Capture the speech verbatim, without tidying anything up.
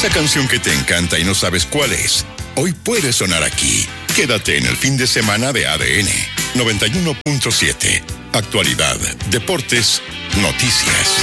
Esa canción que te encanta y no sabes cuál es, hoy puede sonar aquí. Quédate en el fin de semana de A D N noventa y uno punto siete. Actualidad, deportes, noticias.